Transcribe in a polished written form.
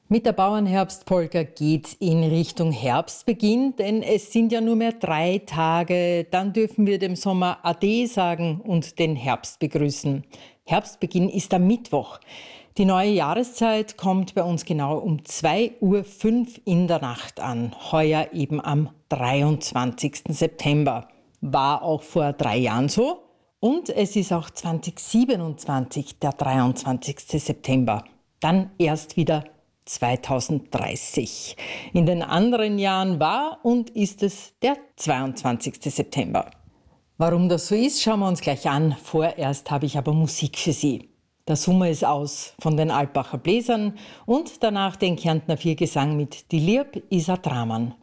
Mit der Bauernherbstpolka geht's in Richtung Herbstbeginn, denn es sind ja nur mehr 3 Tage. Dann dürfen wir dem Sommer Ade sagen und den Herbst begrüßen. Herbstbeginn ist am Mittwoch. Die neue Jahreszeit kommt bei uns genau um 2:05 Uhr in der Nacht an. Heuer eben am 23. September. War auch vor 3 Jahren so. Und es ist auch 2027 der 23. September. Dann erst wieder 2030. In den anderen Jahren war und ist es der 22. September. Warum das so ist, schauen wir uns gleich an. Vorerst habe ich aber Musik für Sie. Der Sommer ist aus von den Alpacher Bläsern und danach den Kärntner Viergesang mit Die Lieb is a Draman.